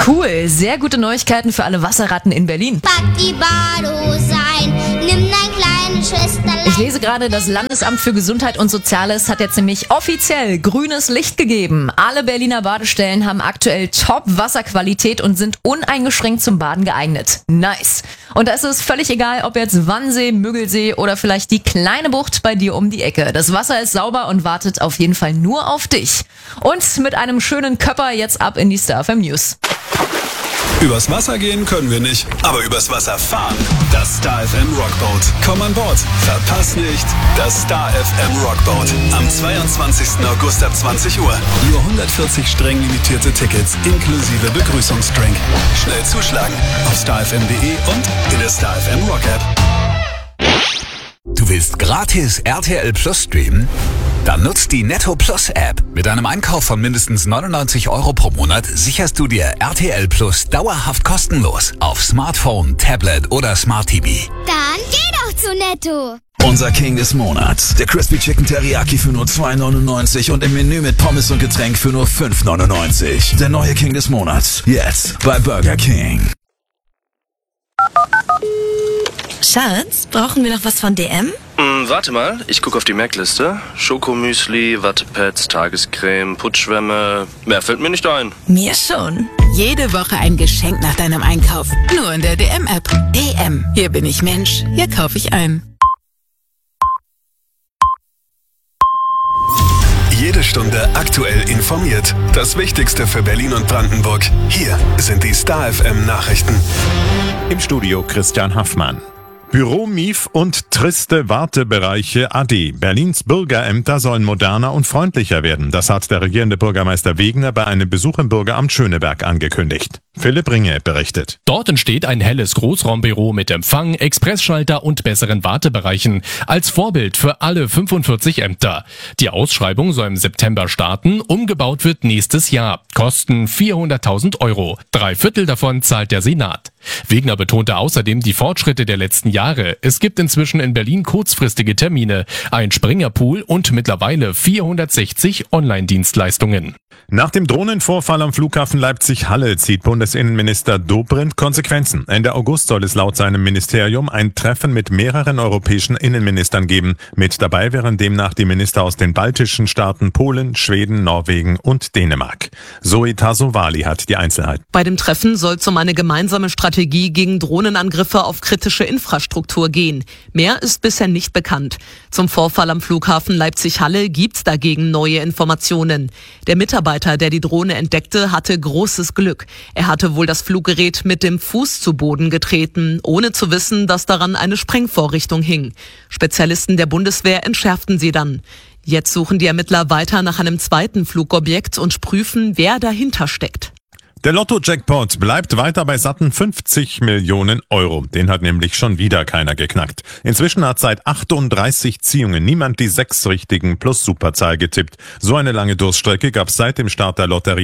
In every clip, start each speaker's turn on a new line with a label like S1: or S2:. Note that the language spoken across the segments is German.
S1: Cool, sehr gute Neuigkeiten für alle Wasserratten in Berlin.
S2: Pack die Badehose ein, nimm dein kleines Schwesterlein.
S1: Ich lese gerade, das Landesamt für Gesundheit und Soziales hat jetzt nämlich offiziell grünes Licht gegeben. Alle Berliner Badestellen haben aktuell Top-Wasserqualität und sind uneingeschränkt zum Baden geeignet. Nice. Und da ist es völlig egal, ob jetzt Wannsee, Müggelsee oder vielleicht die kleine Bucht bei dir um die Ecke. Das Wasser ist sauber und wartet auf jeden Fall nur auf dich. Und mit einem schönen Köpper jetzt ab in die Star FM News.
S3: Übers Wasser gehen können wir nicht, aber übers Wasser fahren. Das Star FM Rockboat. Komm an Bord. Verpass nicht das Star FM Rockboat. Am 22. August ab 20 Uhr. Nur 140 streng limitierte Tickets inklusive Begrüßungsdrink. Schnell zuschlagen auf starfm.de und in der Star FM Rock App.
S4: Du willst gratis RTL Plus streamen? Dann nutzt die Netto Plus App. Mit einem Einkauf von mindestens 99 € pro Monat sicherst du dir RTL Plus dauerhaft kostenlos auf Smartphone, Tablet oder Smart TV.
S2: Dann geh doch zu Netto.
S5: Unser King des Monats. Der Crispy Chicken Teriyaki für nur 2,99 und im Menü mit Pommes und Getränk für nur 5,99. Der neue King des Monats. Jetzt bei Burger King.
S6: Schatz, brauchen wir noch was von DM?
S7: Warte mal, ich gucke auf die Merkliste. Schokomüsli, Wattepads, Tagescreme, Putzschwämme. Mehr fällt mir nicht ein.
S6: Mir schon.
S8: Jede Woche ein Geschenk nach deinem Einkauf. Nur in der DM-App. DM. Hier bin ich Mensch. Hier kaufe ich ein.
S3: Jede Stunde aktuell informiert. Das Wichtigste für Berlin und Brandenburg. Hier sind die Star FM Nachrichten.
S9: Im Studio Christian Haffmann. Büromief und triste Wartebereiche AD. Berlins Bürgerämter sollen moderner und freundlicher werden. Das hat der regierende Bürgermeister Wegner bei einem Besuch im Bürgeramt Schöneberg angekündigt. Philipp Ringe berichtet.
S10: Dort entsteht ein helles Großraumbüro mit Empfang, Expressschalter und besseren Wartebereichen. Als Vorbild für alle 45 Ämter. Die Ausschreibung soll im September starten. Umgebaut wird nächstes Jahr. Kosten 400.000 €. 3/4 davon zahlt der Senat. Wegner betonte außerdem die Fortschritte der letzten Jahre. Es gibt inzwischen in Berlin kurzfristige Termine, ein Springerpool und mittlerweile 460 Online-Dienstleistungen.
S9: Nach dem Drohnenvorfall am Flughafen Leipzig-Halle zieht Bundesinnenminister Dobrindt Konsequenzen. Ende August soll es laut seinem Ministerium ein Treffen mit mehreren europäischen Innenministern geben. Mit dabei wären demnach die Minister aus den baltischen Staaten Polen, Schweden, Norwegen und Dänemark. Zoe Tasovali hat die Einzelheiten.
S11: Bei dem Treffen soll es um eine gemeinsame Strategie gegen Drohnenangriffe auf kritische Infrastruktur gehen. Mehr ist bisher nicht bekannt. Zum Vorfall am Flughafen Leipzig-Halle gibt's dagegen neue Informationen. Der Mitarbeiter, der die Drohne entdeckte, hatte großes Glück. Er hatte wohl das Fluggerät mit dem Fuß zu Boden getreten, ohne zu wissen, dass daran eine Sprengvorrichtung hing. Spezialisten der Bundeswehr entschärften sie dann. Jetzt suchen die Ermittler weiter nach einem zweiten Flugobjekt und prüfen, wer dahinter steckt.
S9: Der Lotto-Jackpot bleibt weiter bei satten 50 Millionen €. Den hat nämlich schon wieder keiner geknackt. Inzwischen hat seit 38 Ziehungen niemand die 6 richtigen plus Superzahl getippt. So eine lange Durststrecke gab es seit dem Start der Lotterie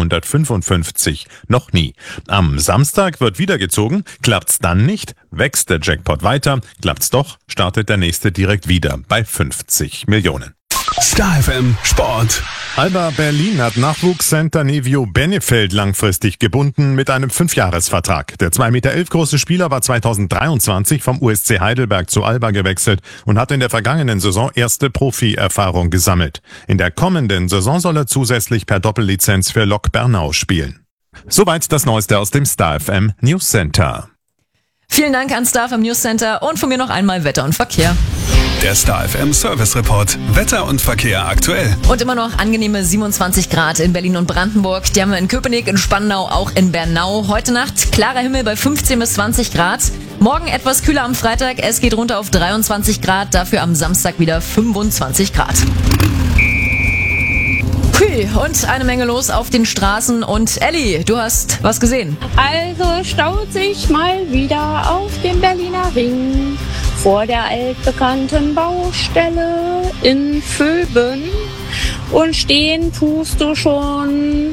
S9: 1955 noch nie. Am Samstag wird wieder gezogen. Klappt's dann nicht, wächst der Jackpot weiter. Klappt's doch, startet der nächste direkt wieder bei 50 Millionen.
S3: Star FM Sport.
S9: Alba Berlin hat Nachwuchscenter Nevio Benefeld langfristig gebunden mit einem 5-Jahres-Vertrag. Der 2,11 Meter große Spieler war 2023 vom USC Heidelberg zu Alba gewechselt und hat in der vergangenen Saison erste Profi-Erfahrung gesammelt. In der kommenden Saison soll er zusätzlich per Doppellizenz für Lok Bernau spielen. Soweit das Neueste aus dem Star FM News Center.
S1: Vielen Dank an Star FM News Center und von mir noch einmal Wetter und Verkehr.
S3: Der Star FM Service Report. Wetter und Verkehr aktuell.
S1: Und immer noch angenehme 27 Grad in Berlin und Brandenburg. Die haben wir in Köpenick, in Spandau, auch in Bernau. Heute Nacht klarer Himmel bei 15 bis 20 Grad. Morgen etwas kühler am Freitag. Es geht runter auf 23 Grad. Dafür am Samstag wieder 25 Grad. Und eine Menge los auf den Straßen. Und Elli, du hast was gesehen.
S12: Also staut sich mal wieder auf dem Berliner Ring vor der altbekannten Baustelle in Vöben. Und stehen tust du schon,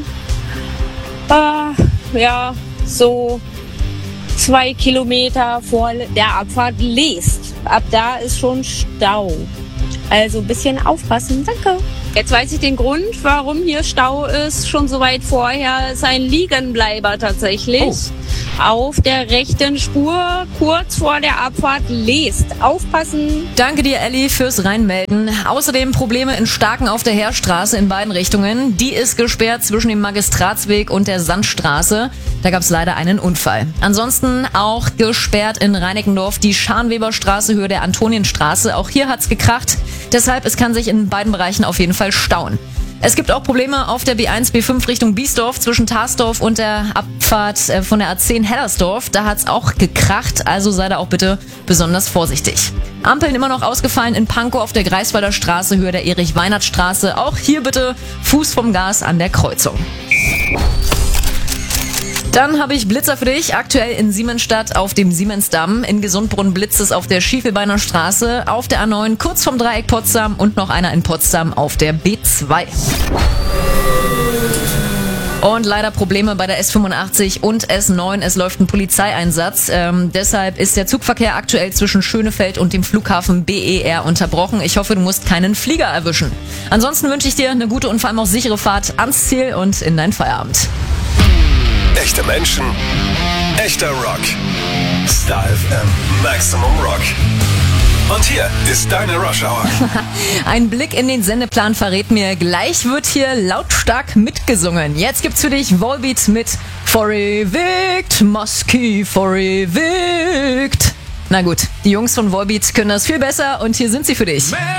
S12: so 2 Kilometer vor der Abfahrt Leest. Ab da ist schon Stau. Also ein bisschen aufpassen. Danke. Jetzt weiß ich den Grund, warum hier Stau ist. Schon so weit vorher ist ein Liegenbleiber tatsächlich. Oh. Auf der rechten Spur, kurz vor der Abfahrt, lest. Aufpassen.
S1: Danke dir, Elli, fürs Reinmelden. Außerdem Probleme in Starken auf der Heerstraße in beiden Richtungen. Die ist gesperrt zwischen dem Magistratsweg und der Sandstraße. Da gab es leider einen Unfall. Ansonsten auch gesperrt in Reinickendorf die Scharnweberstraße, Höhe der Antonienstraße. Auch hier hat's gekracht. Deshalb, es kann sich in beiden Bereichen auf jeden Fall stauen. Es gibt auch Probleme auf der B1, B5 Richtung Biesdorf zwischen Tarsdorf und der Abfahrt von der A10 Hellersdorf. Da hat's auch gekracht, also sei da auch bitte besonders vorsichtig. Ampeln immer noch ausgefallen in Pankow auf der Greifswalder Straße, Höhe der Erich-Weinert-Straße. Auch hier bitte Fuß vom Gas an der Kreuzung. Dann habe ich Blitzer für dich. Aktuell in Siemensstadt auf dem Siemensdamm. In Gesundbrunn blitzt es auf der Schiefelbeiner Straße, auf der A9 kurz vom Dreieck Potsdam und noch einer in Potsdam auf der B2. Und leider Probleme bei der S85 und S9. Es läuft ein Polizeieinsatz. Deshalb ist der Zugverkehr aktuell zwischen Schönefeld und dem Flughafen BER unterbrochen. Ich hoffe, du musst keinen Flieger erwischen. Ansonsten wünsche ich dir eine gute und vor allem auch sichere Fahrt ans Ziel und in deinen Feierabend.
S3: Echte Menschen, echter Rock. Star FM, Maximum Rock. Und hier ist deine Rush Hour.
S1: Ein Blick in den Sendeplan verrät mir, gleich wird hier lautstark mitgesungen. Jetzt gibt's für dich Volbeat mit Verewigt, Musky verewigt. Na gut, die Jungs von Volbeat können das viel besser und hier sind sie für dich.